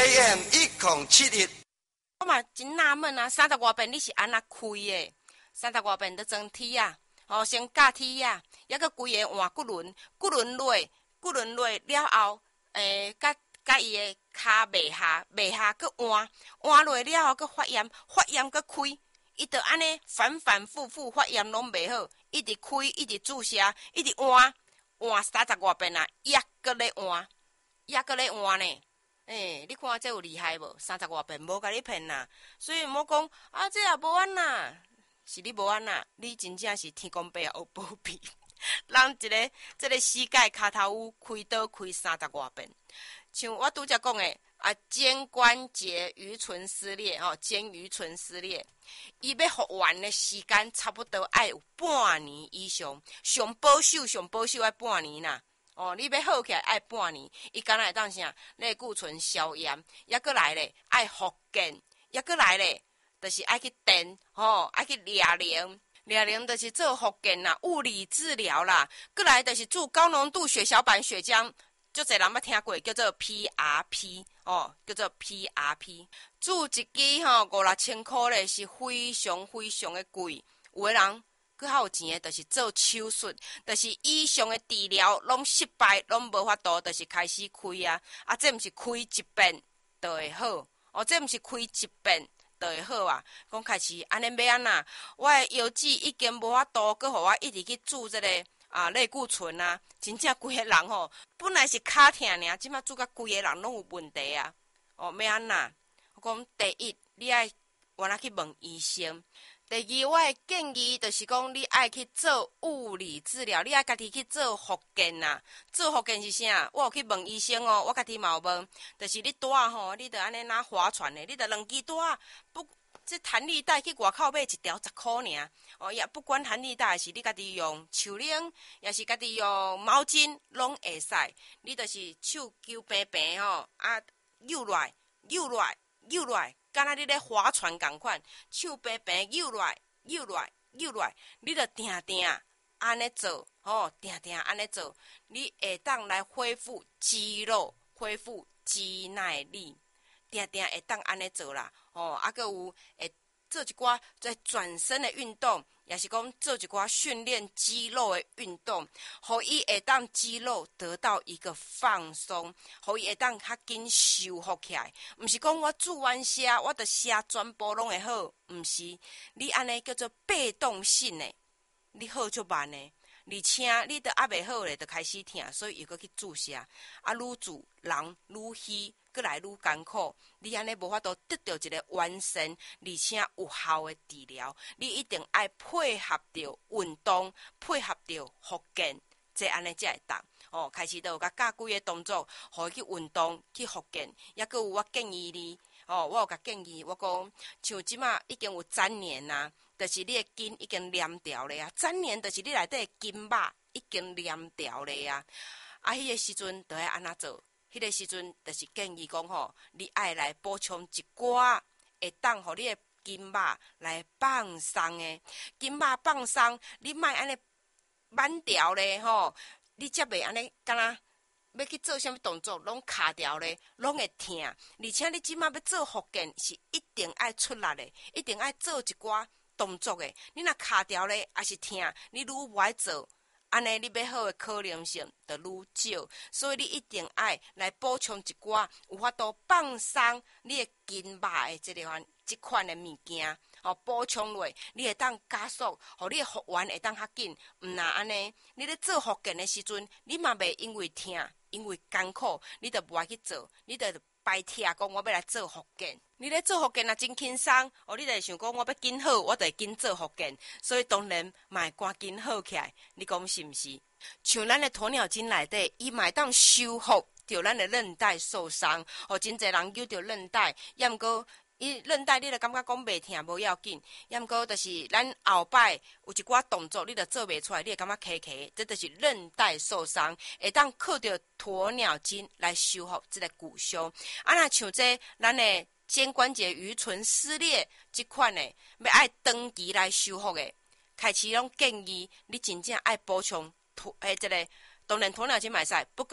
AM 1071。 我嘛真纳闷啊，30外遍你是安怎开的？30外遍都装梯啊，先架梯啊，抑个规个换骨轮，骨轮落了后，甲伊个骹袂下，佮换落了后，佮发炎佮开，伊就安尼反复发炎拢袂好，一直开，一直注射，一直换30外遍啊，抑搁咧换呢。你看这有厉害无？30外遍无甲你骗啦，所以莫讲啊，这也无安啦，是你无安啦，你真正是天公伯也有保庇。人这个膝盖骹头有开刀开30外遍，像我拄则讲的肩关节盂唇撕裂肩盂唇撕裂，伊要复原的时间差不多爱有半年以上，上保守爱半年啦。你要好起来爱半年，伊敢若会当啥？类固醇消炎，抑搁来咧爱复健，抑搁来咧，就是爱去电，爱去抓灵就是做复健啦，物理治疗啦，搁来就是注高浓度血小板血浆，足侪人捌听过，叫做 PRP 叫做 PRP， 注一支5-6千块咧，是非常的贵，有的人。佮较有钱的，就是做手术，就是以上的治疗拢失败，拢无法度，就是开始开啊！这毋是开一遍就会好，这毋是开一遍就会好啊！讲开始安尼要安那？我的腰子已经无法度，佮互我一直去注这个类固醇啊！真正规个人本来是骹疼尔，即马注甲规个人拢有问题啊！要安那？我讲第一，你爱原来去问医生。第二，我的建议就是讲，你爱去做物理治疗，你爱家己去做复健啦。做复健是啥？我有去问医生我家己嘛有问，就是你带你着安尼拿划船的，你着2支带，不，这弹力带去外口买一条10块尔，也不管弹力带是你家己用手拎，也是家己用毛巾，拢会使。你就是手揪平平扭来，敢若你咧划船共款，手平平扭来，你着定安尼做，定安尼做，你会当来恢复肌肉，恢复肌耐力，定会当安尼做啦，还佫有会做一寡在转身的运动，也是讲做一寡训练肌肉的运动，互伊会当肌肉得到一个放松，互伊会当较紧修复起来。毋是讲我做完写，我着写全部拢会好，毋是。你安尼叫做被动性的，你好就慢的，而且你得还袂好咧，就开始疼，所以又搁去注射，愈自人愈虚。搁来愈艰苦，你安尼无法度得到一个完善而且有效的治疗。你一定爱配合着运动，配合着复健，这安尼才会当。开始都有甲教几个动作，互伊去运动去复健。抑搁有我建议你，我有甲建议，我讲像即马已经有粘连啦，就是你的筋已经黏条咧啊，粘连就是你内底的筋肉已经黏条咧啊。迄个时阵就爱安怎做？迄个时阵，就是建议讲你爱来补充一寡，会当互你的筋肉来放松的。筋肉放松，你莫安尼挽条咧你才袂安尼，敢若要去做啥物动作，拢卡条咧，拢会疼。而且你即马要做复健，是一定爱出力的，一定爱做一寡动作的。你若卡条咧，也是疼，你愈无爱做。安尼你要好的可能性就愈少，所以你一定爱来补充一寡有法度放松你的筋肉的这款的物件，补充落，你会当加速，互你的复原会当较紧。毋若安尼，你咧做复健的时阵，你嘛袂因为疼，因为艰苦，你就无爱去做，你就白听讲我要来做复健。你咧做复健也真轻松，你就会想讲我要紧好，我就会紧做复健，所以当然嘛会赶紧好起来。你讲是毋是？像咱的鸵鸟筋内底，伊嘛会当修复着咱的韧带受伤，真侪人揪着韧带，抑毋过伊韧带你就感觉讲袂疼无要紧，抑毋过就是咱后摆有一寡动作你就做袂出来，你会感觉卡卡，这就是韧带受伤，会当靠着鸵鸟筋来修复这个骨伤。若像这咱的肩关节盂唇撕裂这款的，要爱长期来修复的，开始拢建议你真正爱补充这个，当然鸵鸟筋嘛会使，不过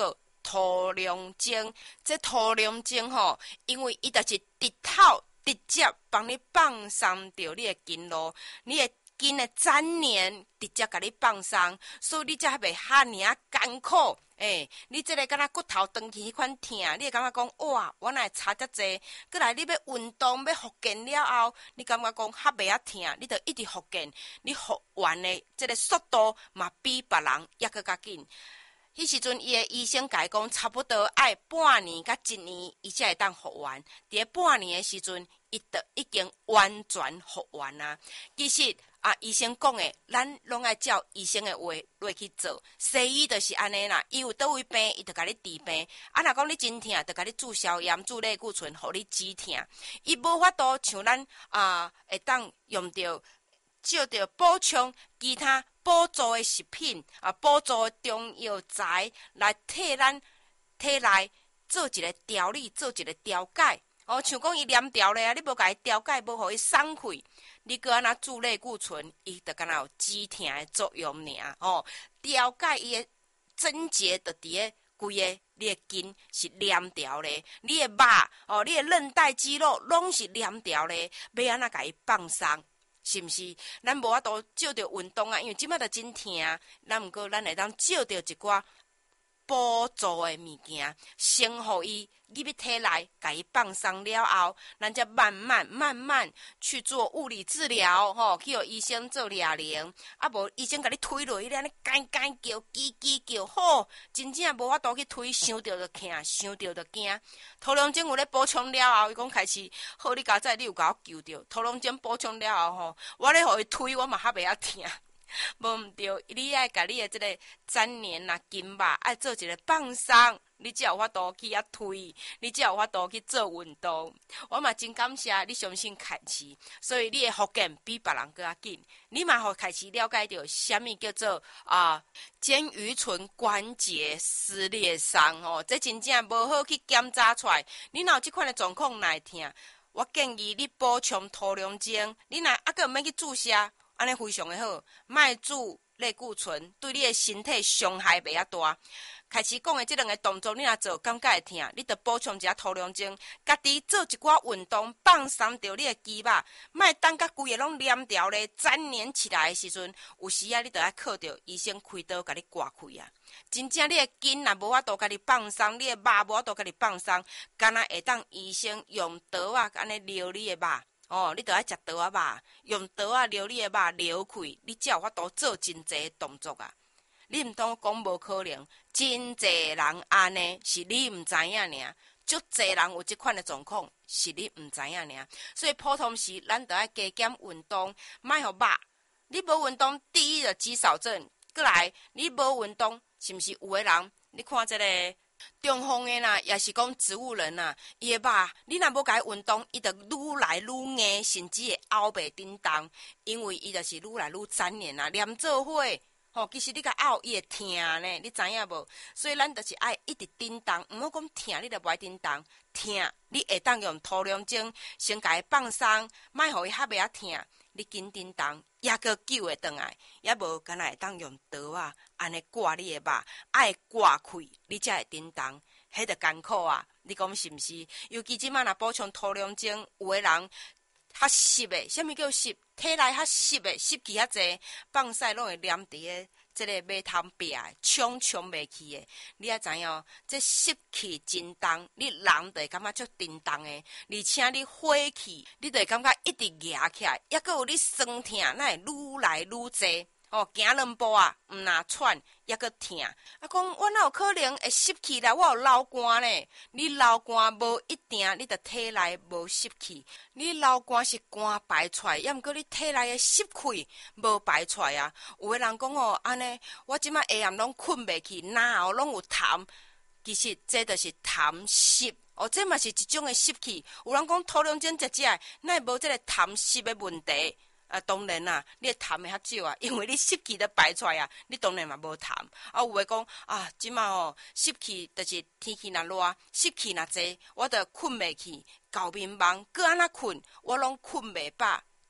土良精。这土良精吼，因为伊就是直透直接帮你放松着你的筋络，你的筋的粘连直接甲你放松，所以你才袂遐尔艰苦。你这个敢若骨头长去迄款痛，你会感觉讲哇，我哪会差遮济？过来你要运动要复健了后，你感觉讲较袂痛，你着一直复健，你复原的这个速度嘛比别人还佫较紧。迄时阵，伊的医生甲伊讲，差不多爱半年甲1年，伊才会当复原。伫半年的时阵，伊就已经完全复原啊。其实医生讲的，咱拢爱照医生的话落去做。西医就是安尼啦，伊有倒位病，伊就甲你治病。若讲你真痛，就甲你注消炎、注类固醇，互你止痛。伊无法度像咱会当用着。照着补充其他补助的食品补助的中药材来替咱体内做一个调理，做一个调解。像讲伊黏调咧你无甲伊调解，无互伊松开，你搁安那注类固醇，伊就敢若有止痛的作用尔。调解伊的症结就伫咧规个你的筋是黏调咧，你的肉你的韧带肌肉拢是黏调咧，要安那甲伊放松。是毋是？咱无法度照着运动因为即摆就真痛，咱毋过咱会当照着一寡补助的物件，先互伊入去体内，甲伊放松了后，咱才慢慢去做物理治疗，去互医生做抓铃，无医生甲你推落去，你安尼干叫、叽叫，真正无法度去推，想着就痛，想着就惊。土良精有咧补充了后，伊讲开始，好，你家仔你有甲我救着，土良精补充了后我咧互伊推，我嘛较袂痛。无毋对，你爱甲你的这个粘连筋肉爱做一个放松，你才有法度去推，你才有法度去做运动。我嘛真感谢你相信开始，所以你的复健比别人更紧。你嘛互开始了解到什么叫做肩盂唇关节撕裂伤这真正无好去检查出来。你若有这款的状况会痛，我建议你补充土良精。你若个毋免去注射。安尼非常的好，卖注类固醇对你的身体伤害袂大。开始讲的这两个动作，你若做感觉会痛，你着补充一下土良精，家己做一寡运动，放松着你的肌肉，莫等甲规个拢黏条咧，粘连起来的时阵，有时你着爱靠着医生开刀甲你刮开真正你的筋若无法度甲你放松，你的肉无法度甲你放松，敢若会当医生用刀安尼撩你的肉。你着爱食刀肉，用刀撩你的肉撩开，你才有法度做真济动作你毋通讲无可能，真济人安尼是你毋知影尔，足济人有即款的状况是你毋知影尔。所以普通时咱着爱加减运动，莫互肉。你无运动，第一就肌少症，过来你无运动，是毋是有的人？你看这个。中风的啦，也是讲植物人啦，伊的肉，你若无甲伊运动，伊就愈来愈硬，甚至会拗袂叮当，因为伊就是愈来愈粘连黏做伙。其实你甲拗，伊会疼呢，你知影无？所以咱就是爱一直叮当，毋好讲疼，你就袂叮当。疼，你会当用土良精先甲伊放松，莫互伊较袂疼。你紧叮当，也个救会转来，也无敢若会当用刀安尼刮你的肉，爱刮开，你才会叮当，迄着艰苦你讲是毋是？尤其即摆若补充土良精，有的人较湿的，啥物叫湿？体内较湿的，湿气较济，放屎拢会黏伫个即个马桶壁，冲袂去的。你也知影这湿气真重，你人就会感觉足叮当的，而且你火气，你就会感觉一直压起来，还佫有你酸痛，那会愈来愈济。行两步毋若喘，还佫痛。讲我哪有可能会湿气啦？我有流汗呢。你流汗无一定，你着体内无湿气。你流汗是汗排出来，也毋过你体内的湿气无排出来有的人讲安尼，我即摆下暗拢困袂去，哪后拢有痰。其实这就是痰湿。这嘛是一种的湿气。有人讲土良精食，哪会无这个痰湿的问题？当然你的痰会较少因为你湿气都排出来你当然嘛无痰。有的讲即摆湿气就是天气若热，湿气若济，我着困袂去，搞眠梦，搁安那困，我拢困袂饱，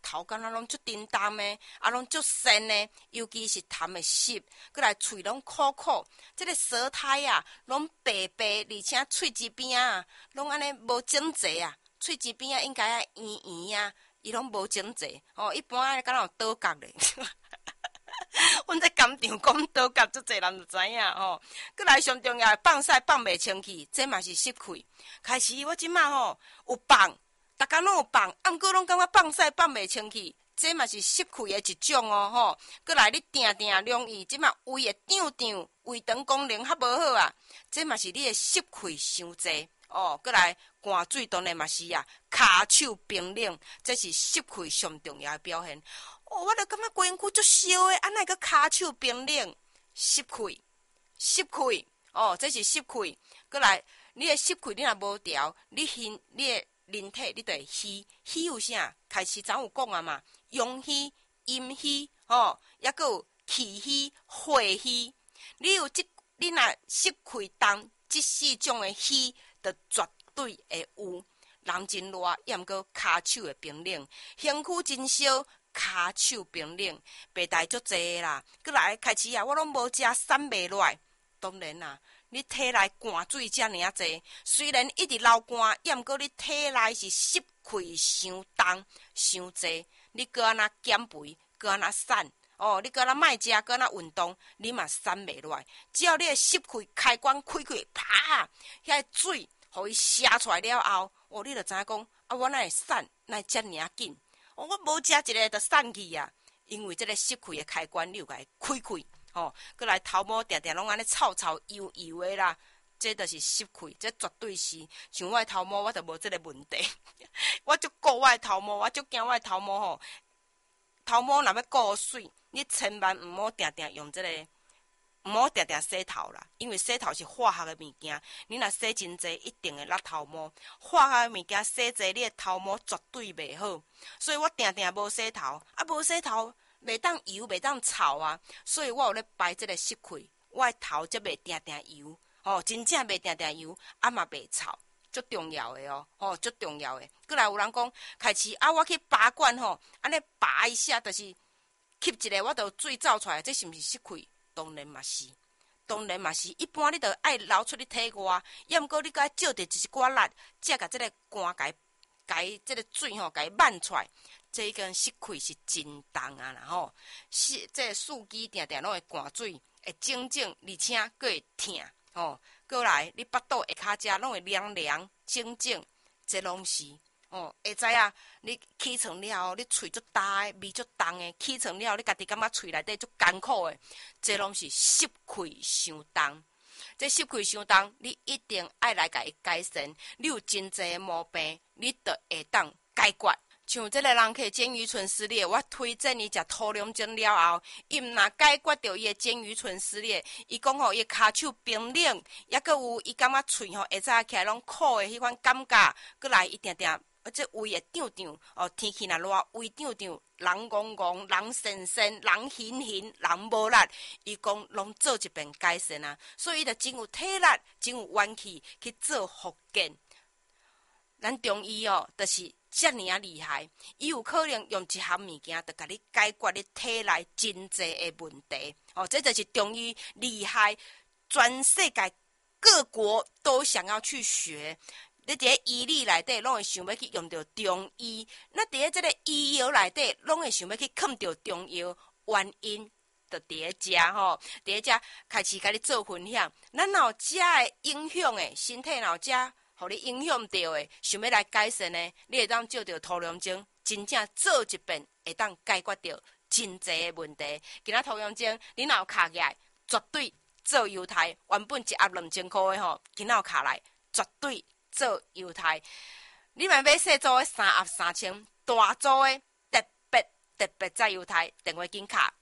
头敢若拢足沉重的，拢足咸的，尤其是痰的湿，过来喙拢苦苦，这个舌苔拢白白，而且喙齿边拢安尼无整齐喙齿边应该圆圆伊拢无整齐一般安尼敢若有倒角咧。阮在工厂讲倒角，足侪人就知影过来上重要的放屎放袂清气，这嘛是湿气。开始我即马有放，逐工拢有放，毋过拢感觉放屎放袂清气，这嘛是湿气的一种过来你定定容易，即马胃会胀胀，胃肠功能较无好这嘛是你的湿气伤济过来寒水当然嘛是骹手冰冷，这是湿气上重要的表现。我就感觉规身躯足烧的，哪会个骹手冰冷？湿气，湿气这是湿气。过来，你的湿气你若无调，你的人体你就会虚，虚有啥？开始昨有讲嘛，阳虚、阴虚还佫有气虚、火虚。你若湿气重，这四种的虚，就绝对会有。人真热，也毋过骹手会冰冷，身躯真烧。骹手冰冷，白带足济啦。过来开始我拢无食散袂落来。当然你体内寒水遮尔济，虽然一直流汗，也毋过你体内是湿气伤重伤济。你搁安那减肥，搁安那瘦你搁安那卖食，搁安那运动，你嘛散袂落来。只要你的湿气开关开开，啪，遐水互伊射出来了后，你就知影讲我哪会瘦，哪会遮尔紧？我无食一个就散去因为这个湿气的开关你有甲伊开开过来头毛定定拢安尼臭臭油油的啦，这就是湿气，这绝对是。像我的头毛我就无这个问题，我足顾我的头毛，我足惊我的头毛头毛若要顾水，你千万毋好定定用这个。毋好定定洗头啦，因为洗头是化学的物件，你若洗真济，一定会落头毛。化学的物件洗济，你的头毛绝对袂好。所以我定定无洗头，无洗头袂当油，袂当臭所以我有咧排这个湿气，我的头才袂定定油真正袂定定油，嘛袂臭，足重要的足重要的。过来有人讲，开始我去拔罐安尼拔一下，就是吸一个，我就水走出来，这是毋是湿气？当然嘛是，当然嘛是。一般你着爱流出你体外，要毋过你甲照着一寡力，才甲这个汗甲伊这个水甲伊漫出来。这根湿气是真重啦是这四肢定定拢会汗水，会整整，而且佫会痛过来你腹肚下骹遮拢会凉凉整整，这拢是。会知影你起床了后，你喙足焦的，味足重的，起床了后，你家己感觉喙内底足艰苦的，这拢是湿气伤重。这湿气伤重，你一定爱来甲伊改善。你有真济的毛病，你就会当解决。像这个人客尖盂唇撕裂，我推荐伊食土龙精了后，伊毋若解决着伊的尖盂唇撕裂，伊讲伊骹手冰冷，也佫有伊感觉喙会早起来拢苦的迄款感觉，过来伊定定。这胃会胀胀天气若热，胃胀胀，人戆戆，人神神，人形形，人无力。伊讲拢做一遍改善所以伊就真有体力，真有元气去做复健。咱中医就是遮尔厉害，伊有可能用一项物件，就甲你解决你体内真济的问题。这就是中医厉害，全世界各国都想要去学。你伫咧医理内底，拢会想要去用到中医；那伫咧这个医药内底，拢会想要去囥到中药。原因就伫咧遮伫咧遮开始甲你做分享。咱若有遮的影响的，身体若有遮互你影响到的，想要来改善的，你会当照着土龙精，真正做一遍，会当解决到真济的问题。今仔土龙精，你若有卡起来，绝对做犹太。原本一盒2000块的今仔有卡来，绝对。做犹太，你嘛买小组的3盒3000，大组的特别在犹太。电话金卡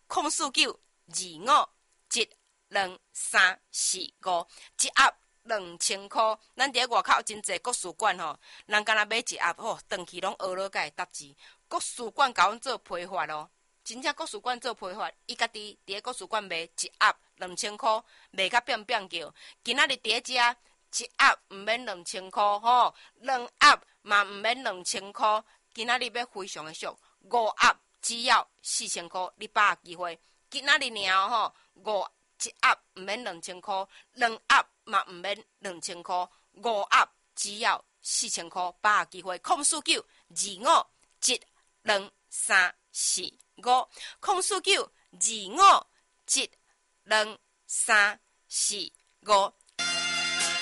04925123445，一盒2000块。咱伫外口真济国术馆人敢若买一盒长期拢学了，才会答字。国术馆甲阮做批发真正国术馆做批发，伊家己伫国术馆卖一盒2000块，卖甲变叫。今仔日伫遮。一盒毋免2000块2盒嘛毋免2000块。今仔日要非常的俗 5盒只要4000块，你把握机会。今仔日尔吼，1盒毋免2000块，2盒嘛毋免2000块，5盒只要4000块，把握机会。049 25 1 2 3 4 5 049 25 1 2 3 4 5